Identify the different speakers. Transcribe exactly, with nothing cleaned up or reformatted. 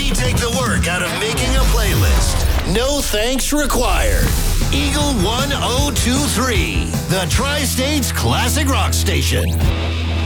Speaker 1: We take the work out of making a playlist. No thanks required. Eagle ten twenty-three, the Tri-States Classic Rock Station.